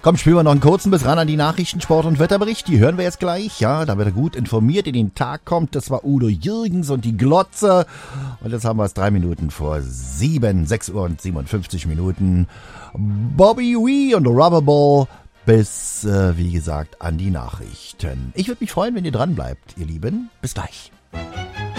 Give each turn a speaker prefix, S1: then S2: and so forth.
S1: Komm, spielen wir noch einen kurzen bis ran an die Nachrichten, Sport und Wetterbericht. Die hören wir jetzt gleich. Ja, da wird er gut informiert in den Tag kommt. Das war Udo Jürgens und die Glotze. Und jetzt haben wir es 3 Minuten vor 7, 6 Uhr und 57 Minuten. Bobby Wee und Rubberball bis, wie gesagt, an die Nachrichten. Ich würde mich freuen, wenn ihr dran bleibt, ihr Lieben. Bis gleich.